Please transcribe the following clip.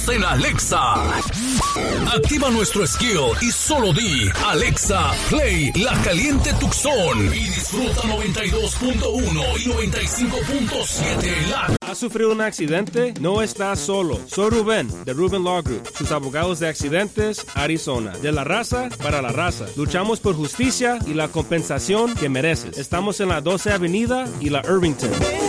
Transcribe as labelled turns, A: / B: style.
A: En Alexa. Activa nuestro skill y solo di Alexa, play La Caliente Tucson y disfruta 92.1 y 95.7.
B: ¿Has sufrido un accidente? No estás solo. Soy Rubén, de Rubén Law Group, sus abogados de accidentes, Arizona. De la raza para la raza. Luchamos por justicia y la compensación que mereces. Estamos en la 12 Avenida y la Irvington.